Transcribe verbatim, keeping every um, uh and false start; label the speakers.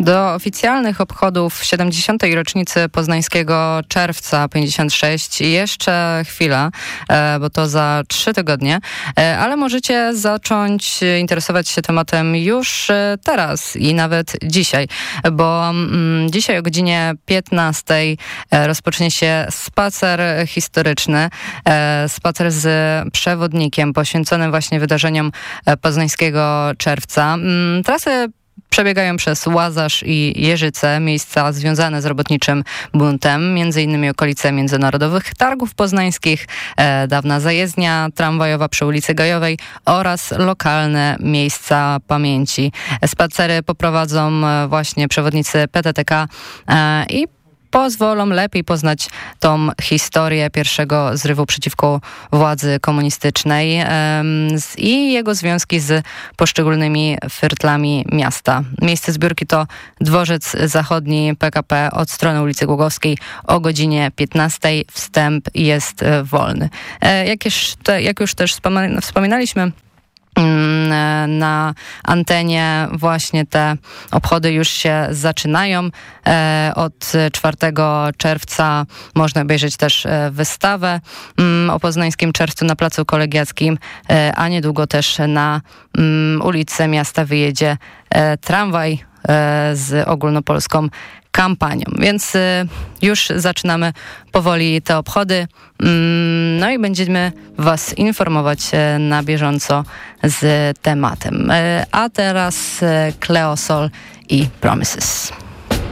Speaker 1: Do oficjalnych obchodów siedemdziesiątej rocznicy poznańskiego Czerwca pięćdziesiąt sześć jeszcze chwila, bo to za trzy tygodnie, ale możecie zacząć interesować się tematem już teraz i nawet dzisiaj, bo dzisiaj o godzinie piętnastej rozpocznie się spacer historyczny, spacer z przewodnikiem poświęcony właśnie wydarzeniom poznańskiego Czerwca. Trasy przebiegają przez Łazarz i Jeżyce, miejsca związane z robotniczym buntem, między innymi okolice Międzynarodowych Targów Poznańskich, e, dawna zajezdnia tramwajowa przy ulicy Gajowej oraz lokalne miejsca pamięci. Spacery poprowadzą właśnie przewodnicy P T T K e, i pozwolą lepiej poznać tą historię pierwszego zrywu przeciwko władzy komunistycznej um, z, i jego związki z poszczególnymi firtlami miasta. Miejsce zbiórki to Dworzec Zachodni P K P od strony ulicy Głogowskiej o godzinie piętnastej. Wstęp jest e, wolny. E, jak, już te, jak już też wspomina, wspominaliśmy, na antenie właśnie te obchody już się zaczynają. Od czwartego czerwca można obejrzeć też wystawę o poznańskim czerwcu na Placu Kolegiackim, a niedługo też na ulicę miasta wyjedzie tramwaj z ogólnopolską kampanią. Więc już zaczynamy powoli te obchody. No i będziemy was informować na bieżąco z tematem. A teraz Cleo Sol i Promises.